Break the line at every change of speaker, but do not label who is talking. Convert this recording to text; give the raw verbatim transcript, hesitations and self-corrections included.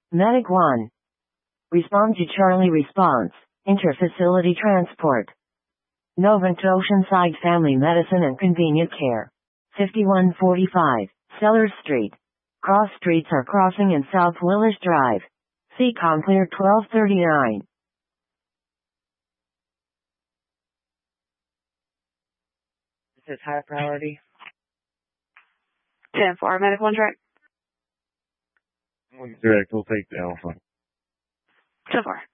Medic one. Respond to Charlie response. Interfacility transport. Novant Oceanside Family Medicine and Convenient Care. fifty-one forty-five, Sellers Street. Cross streets are crossing in South Willis Drive. C Com clear twelve thirty-nine.
This is high priority.
ten four, Medic one track.
One direct, we'll take the Alpha.
ten four.